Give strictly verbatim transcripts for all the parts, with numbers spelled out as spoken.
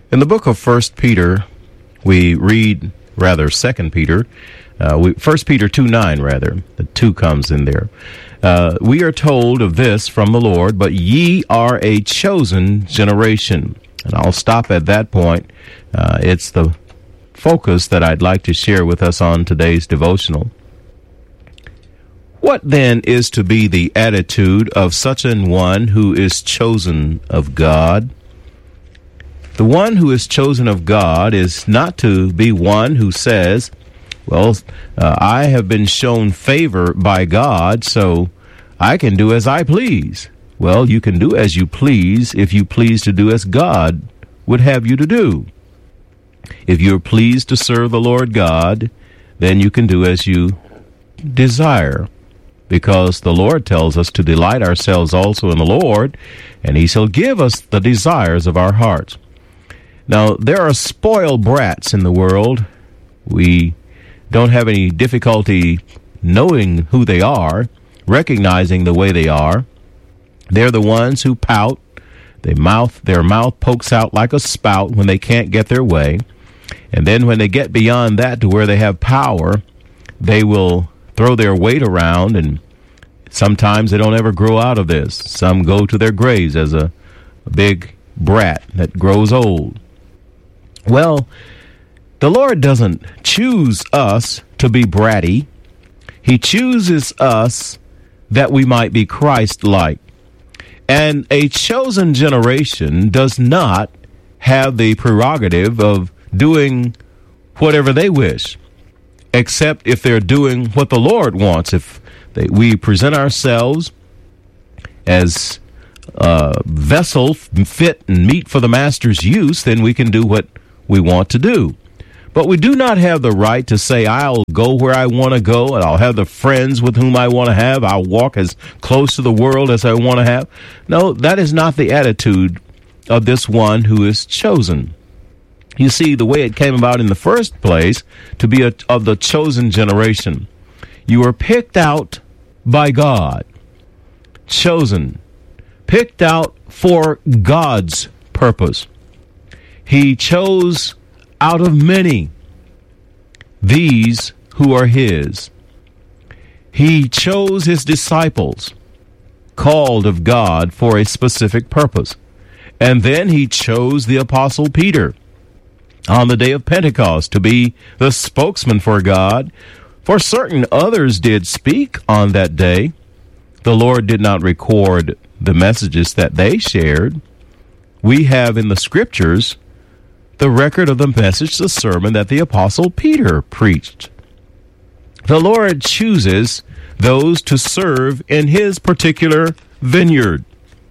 In the book of First Peter, we read, rather, Second Peter, uh, we, First Peter two nine, rather, the two comes in there. Uh, we are told of this from the Lord, but ye are a chosen generation. And I'll stop at that point. Uh, it's the focus that I'd like to share with us on today's devotional. What then is to be the attitude of such an one who is chosen of God? The one who is chosen of God is not to be one who says, well, uh, I have been shown favor by God, so I can do as I please. Well, you can do as you please if you please to do as God would have you to do. If you're pleased to serve the Lord God, then you can do as you desire, because the Lord tells us to delight ourselves also in the Lord, and he shall give us the desires of our hearts. Now, there are spoiled brats in the world. We don't have any difficulty knowing who they are, recognizing the way they are. They're the ones who pout. They mouth, their mouth pokes out like a spout when they can't get their way. And then when they get beyond that to where they have power, they will throw their weight around, and sometimes they don't ever grow out of this. Some go to their graves as a, a big brat that grows old. Well, the Lord doesn't choose us to be bratty. He chooses us that we might be Christ-like. And a chosen generation does not have the prerogative of doing whatever they wish, except if they're doing what the Lord wants. If they, we present ourselves as a vessel fit and meet for the Master's use, then we can do what we want to do. But we do not have the right to say, I'll go where I want to go, and I'll have the friends with whom I want to have. I'll walk as close to the world as I want to have. No, that is not the attitude of this one who is chosen. You see, the way it came about in the first place, to be a, of the chosen generation. You were picked out by God. Chosen. Picked out for God's purpose. He chose out of many these who are his. He chose his disciples, called of God for a specific purpose. And then he chose the Apostle Peter on the day of Pentecost to be the spokesman for God. For certain others did speak on that day. The Lord did not record the messages that they shared. We have in the scriptures the record of the message, the sermon that the Apostle Peter preached. The Lord chooses those to serve in his particular vineyard.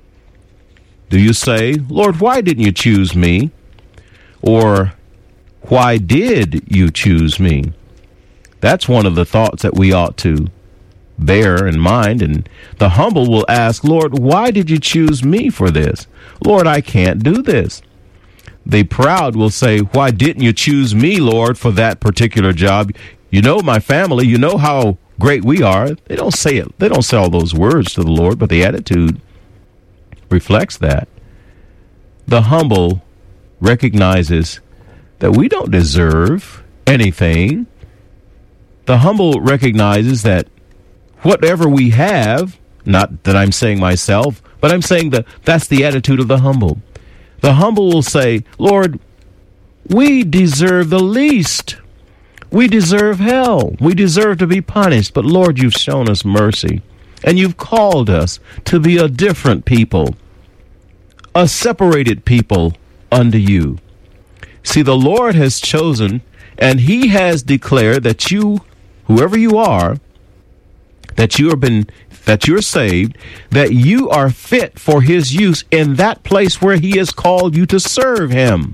Do you say, Lord, why didn't you choose me? Or, why did you choose me? That's one of the thoughts that we ought to bear in mind. And the humble will ask, Lord, why did you choose me for this? Lord, I can't do this. The proud will say, why didn't you choose me, Lord, for that particular job? You know my family. You know how great we are. They don't say it. They don't say all those words to the Lord, but the attitude reflects that. The humble recognizes that we don't deserve anything. The humble recognizes that whatever we have, not that I'm saying myself, but I'm saying that that's the attitude of the humble. The humble will say, Lord, we deserve the least. We deserve hell. We deserve to be punished. But Lord, you've shown us mercy. And you've called us to be a different people, a separated people unto you. See, the Lord has chosen, and he has declared that you, whoever you are, that you have been that you're saved, that you are fit for his use in that place where he has called you to serve him.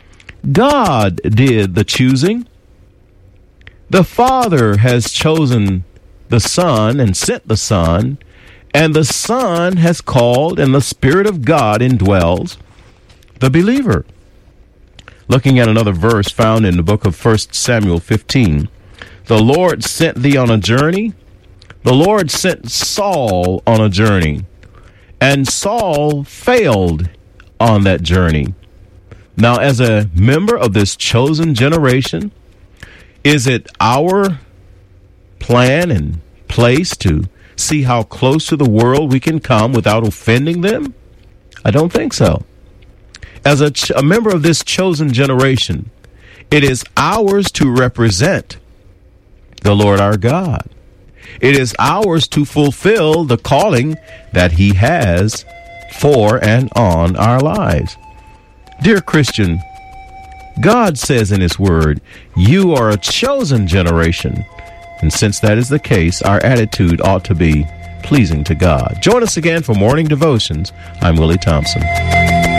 God did the choosing. The Father has chosen the Son and sent the Son, and the Son has called, and the Spirit of God indwells the believer. Looking at another verse found in the book of First Samuel fifteen, the Lord sent thee on a journey. The Lord sent Saul on a journey, and Saul failed on that journey. Now, as a member of this chosen generation, is it our plan and place to see how close to the world we can come without offending them? I don't think so. As a, ch- a member of this chosen generation, it is ours to represent the Lord our God. It is ours to fulfill the calling that He has for and on our lives. Dear Christian, God says in His Word, you are a chosen generation. And since that is the case, our attitude ought to be pleasing to God. Join us again for Morning Devotions. I'm Willie Thompson.